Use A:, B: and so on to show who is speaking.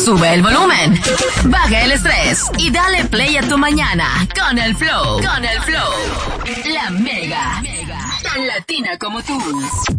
A: Sube el volumen, baja el estrés y dale play a tu mañana con el flow. La Mega, tan latina como tú.